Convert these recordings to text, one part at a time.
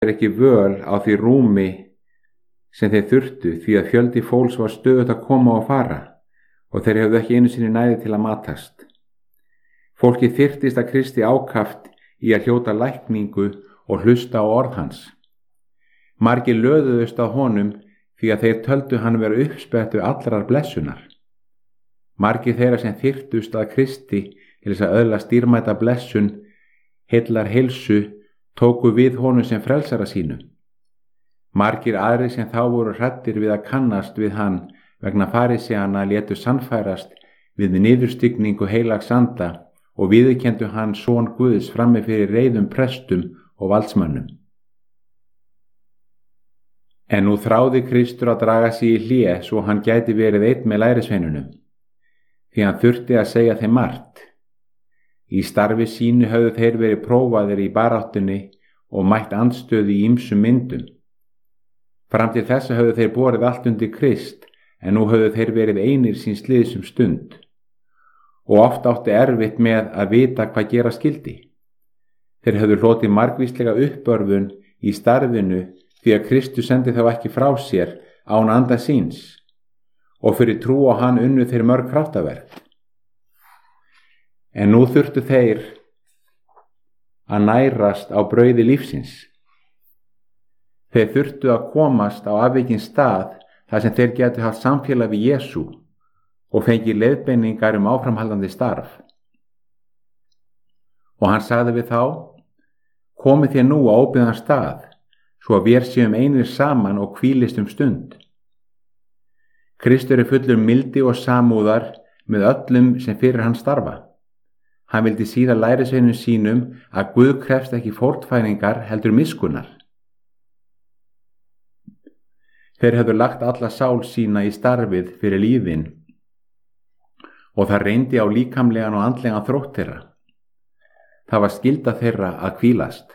ekki völ á því rúmi sem þeir þurftu því að fjöldi fólks var stöðugt að koma og fara og þeir hefðu ekki einu sinni næði til að matast. Fólki þyrftist að Kristi ákaft í að hljóta lækningu og hlusta á orð hans. Margir löðuðust að honum því að þeir töldu hann vera uppsprettu allrar blessunar. Margir þeirra sem þyrftust að Kristi til þess að öðlast dýrmæta blessun, heillar heilsu, tóku við honum sem frelsara sínum. Margir aðrir sem þá voru hræddir við að kannast við hann vegna faríseanna létu sannfærast við niðurstigningu heilags anda og viðurkenndu hann son Guðs frammi fyrir reiðum prestum og valdsmönnum. En nú þráði Kristur að draga sig í hlé svo hann gæti verið einn með lærisveinunum, því hann þurfti að segja þeim margt. Í starfi sínu höfðu þeir verið prófaðir í baráttunni og mætt andstöðu í ýmsum myndum. Fram til þessa höfðu þeir borið allt undir Krist, en nú höfðu þeir verið einir síns liðs stund. Og oft átti erfitt með að vita hvað gera skyldi. Þeir höfðu hlotið margvíslega uppörfun í starfinu því að Kristus sendi þá ekki frá sér án anda síns, og fyrir trú á hann unnu þeir mörg kraftaverk. En nú þurftu þeir að nærast á brauði lífsins. Þeir þurftu að komast á afvikinn stað þar sem þeir getu haft samfélag við Jesú og fengi leiðbeiningar áframhaldandi starf. Og hann sagði við þá: komið þér nú á óbyggðan stað, svo að vér séum einir saman og hvílist stund. Kristur fullur mildi og samúðar með öllum sem fyrir hann starfa. Hann vildi sýna lærisveinum sínum að Guð krefst ekki fórnfæringar heldur miskunnar. Þeir hefðu lagt alla sál sína í starfið fyrir lífin og það reyndi á líkamlegan og andlegan þrótt þeirra. Það var skylda þeirra að hvílast.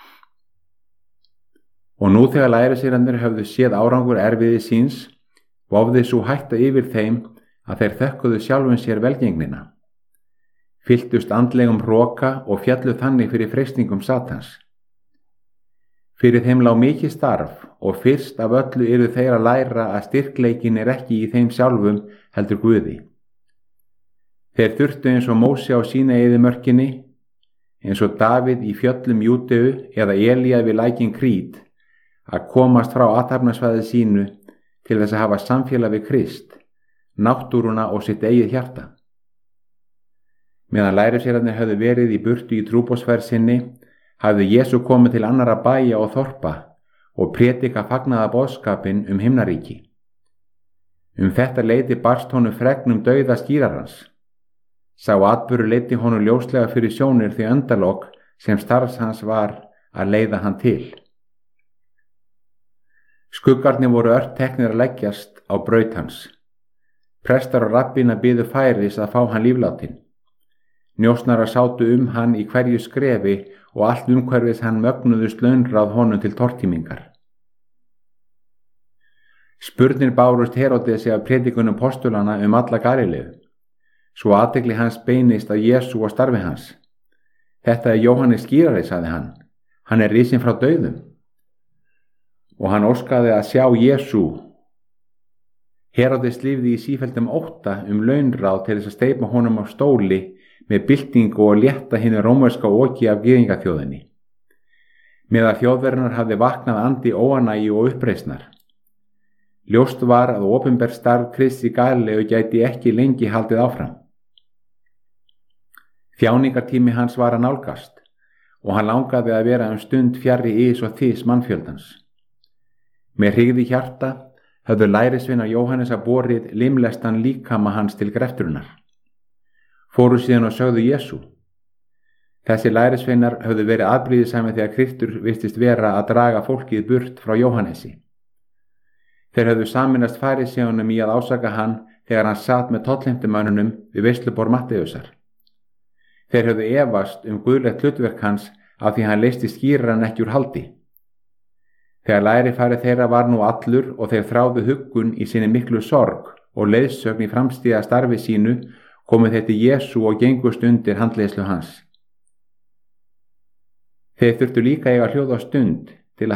Og nú þegar lærisveinarnir höfðu séð árangur erfiði síns, vofði sú hætta yfir þeim að þeir þökkuðu sjálfum sér velgengnina, fylltust andlegum hroka og fjallu þannig fyrir freistingum Satans. Fyrir þeim lá mikið starf og fyrst af öllu yrðu þeir að læra að styrkleikin ekki í þeim sjálfum heldur Guði. Þeir þurftu eins og Móse á Sínaíðimörkinni, eins og Davíð í fjöllum Júdeu eða Elía við lækinn Krít, að komast frá athafnasvæði sínu til þess að hafa samfélag við Krist, náttúruna og sitt eigið hjarta. Meðan lærisveinarnir höfðu verið í burtu í trúboðsferð sinni, hafði Jesú komið til annarra bæja og þorpa og prédika fagnaða boðskapinn himnaríki. Þetta leyti barst honum fregn dauða skírarans. Sá atburður leiddi honum ljóslega fyrir sjónir því endalok sem starfs hans var að leiða hann til. Skuggarnir voru ört teknir að leggjast á braut hans. Prestar og rabbínar biðu færis að fá hann líflátinn. Njósnarar sátu hann í hverju skrefi og allt umhverfis hann mögnuðust launráð honum til tortímingar. Spurnir bárust Heródesi af prédikunum postulana alla Galileu, svo athygli hans beinist að Jesú og starfi hans. Þetta Jóhannes skírari, sagði hann. Hann risinn frá dauðum. Og hann óskaði að sjá Jesú. Heródes lifði í sífelldum ótta launráð til þess að steypa honum á stóli með byltingu og létta hinu rómverska oki af gyðingaþjóðinni. Meðal þjóðverðnar hafði vaknað andi óánægju og uppreisnar. Ljóst var að opinber starf Krists í Galileu gæti ekki lengi haldið áfram. Þjáningartími hans var að nálgast og hann langaði að vera stund fjarri ís og þys mannfjöldans. Með hryggð í hjarta höfðu lærisveinar Jóhannesar borið limlestan líkama hans til greftrunar. Fóru síðan og sögðu Jesú. Þessi lærisveinar höfðu verið afbrýðisami þegar Kristur virtist vera að draga fólkið burt frá Jóhannesi. Þeir höfðu sameinast faríseunum í að ásaka hann þegar hann sat með tollheimtumönnunum við veisluborð Matteusar. Þeir höfðu efast guðlegt hlutverk hans af því hann leysti skíraran ekki úr haldi. Þegar lærifari þeirra var nú allur og þeir þráðu huggun í sinni miklu sorg og leiðsögn í framstíða starfi sínu, komu þeir til Jesú og gengust undir handleiðslu hans. Þeir þurftu líka eiga hljóð á stund